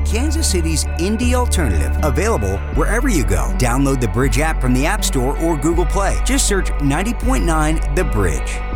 Kansas City's indie alternative, available wherever you go. Download the Bridge app from the App Store or Google Play. Just search 90.9 The Bridge.